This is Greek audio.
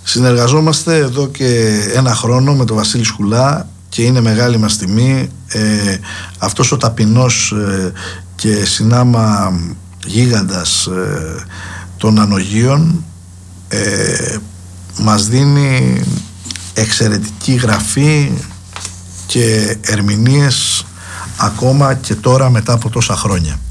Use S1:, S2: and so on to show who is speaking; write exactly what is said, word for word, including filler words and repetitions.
S1: Συνεργαζόμαστε εδώ και ένα χρόνο με τον Βασίλη Σκουλά και είναι μεγάλη μας τιμή. Ε, αυτός ο ταπεινός ε, και συνάμα γίγαντας ε, των ανογείων ε, μας δίνει εξαιρετική γραφή και ερμηνείες ακόμα και τώρα μετά από τόσα χρόνια.